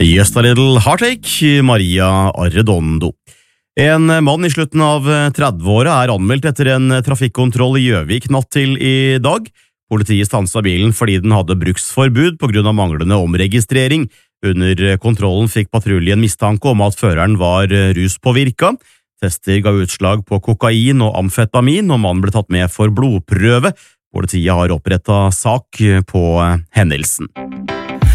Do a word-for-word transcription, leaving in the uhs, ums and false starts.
Just a little heartache, Maria Arredondo. En mann i slutten av trettiåra er anmeldt etter en trafikkontroll i Gjøvik natt til i dag. Politiet stanset bilen fordi den hadde bruksforbud på grunn av manglende omregistrering. Under kontrollen fikk patruljen mistanke om at føreren var ruspåvirka. Tester ga utslag på kokain og amfetamin, og mannen ble tatt med for blodprøve. Politiet har opprettet sak på hendelsen.